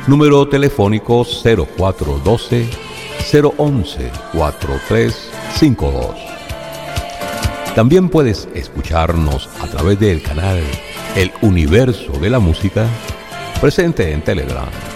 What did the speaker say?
Número telefónico 0412-011-4352. También puedes escucharnos a través del canal El Universo de la Música, presente en Telegram.